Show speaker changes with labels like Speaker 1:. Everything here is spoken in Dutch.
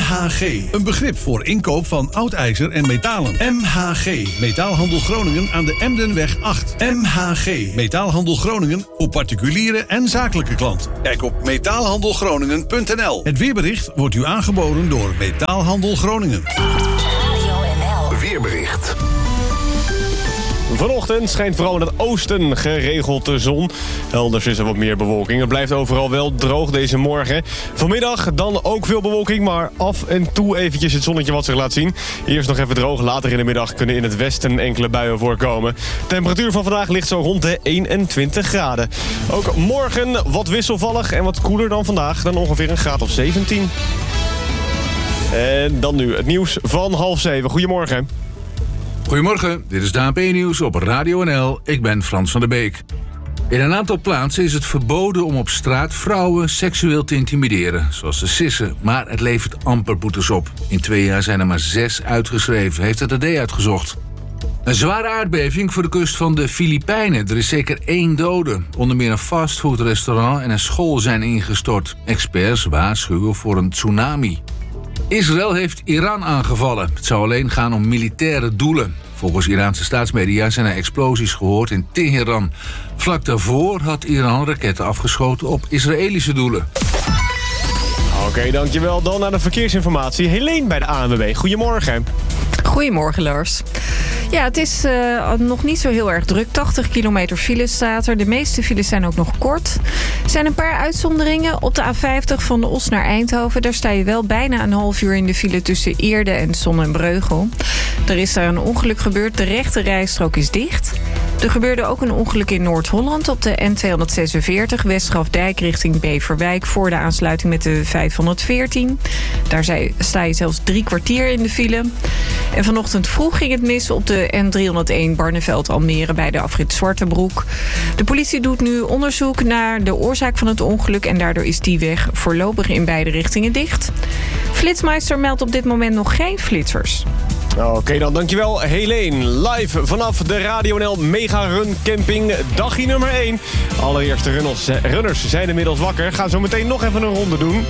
Speaker 1: MHG, een begrip voor inkoop van oud ijzer en metalen. MHG, Metaalhandel Groningen aan de Emdenweg 8. MHG, Metaalhandel Groningen voor particuliere en zakelijke klanten. Kijk op metaalhandelgroningen.nl. Het weerbericht wordt u aangeboden door Metaalhandel Groningen.
Speaker 2: Weerbericht.
Speaker 3: Vanochtend schijnt vooral in het oosten geregeld de zon. Elders is er wat meer bewolking. Het blijft overal wel droog deze morgen. Vanmiddag dan ook veel bewolking, maar af en toe eventjes het zonnetje wat zich laat zien. Eerst nog even droog, later in de middag kunnen in het westen enkele buien voorkomen. De temperatuur van vandaag ligt zo rond de 21 graden. Ook morgen wat wisselvallig en wat koeler dan vandaag, dan ongeveer een graad of 17. En dan nu het nieuws van 6:30. Goedemorgen.
Speaker 4: Goedemorgen, dit is de AP-nieuws op Radio NL. Ik ben Frans van der Beek. In een aantal plaatsen is het verboden om op straat vrouwen seksueel te intimideren, zoals de Sissen. Maar het levert amper boetes op. In 2 jaar zijn er maar 6 uitgeschreven, heeft het AD uitgezocht. Een zware aardbeving voor de kust van de Filipijnen. Er is zeker 1 dode. Onder meer een fastfoodrestaurant en een school zijn ingestort. Experts waarschuwen voor een tsunami. Israël heeft Iran aangevallen. Het zou alleen gaan om militaire doelen. Volgens Iraanse staatsmedia zijn er explosies gehoord in Teheran. Vlak daarvoor had Iran raketten afgeschoten op Israëlische doelen.
Speaker 3: Oké, dankjewel. Dan naar de verkeersinformatie. Helene bij de ANWB. Goedemorgen.
Speaker 5: Goedemorgen, Lars. Ja, het is nog niet zo heel erg druk. 80 kilometer file staat er. De meeste files zijn ook nog kort. Er zijn een paar uitzonderingen. Op de A50 van de Os naar Eindhoven. Daar sta je wel bijna een half uur in de file tussen Eerde en Sonnenbreugel. Er is daar een ongeluk gebeurd. De rechte rijstrook is dicht. Er gebeurde ook een ongeluk in Noord-Holland op de N246 Westgrafdijk richting Beverwijk voor de aansluiting met de 514. Daar sta je zelfs 3 kwartier in de file. En vanochtend vroeg ging het mis op de N301 Barneveld-Almere bij de afrit Zwartebroek. De politie doet nu onderzoek naar de oorzaak van het ongeluk en daardoor is die weg voorlopig in beide richtingen dicht. Flitsmeister meldt op dit moment nog geen flitsers.
Speaker 3: Oké, dan dankjewel Helene. Live vanaf de Radio NL Mega Run Camping, dagje nummer 1. Allereerste runners zijn inmiddels wakker. Gaan zo meteen nog even een ronde doen.